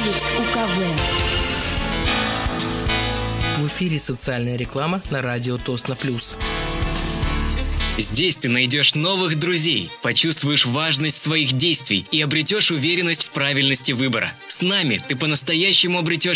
торговец УКВ. В эфире социальная реклама на радио Тосно Плюс. Здесь ты найдешь новых друзей, почувствуешь важность своих действий и обретешь уверенность в правильности выбора. С нами ты по-настоящему обретешь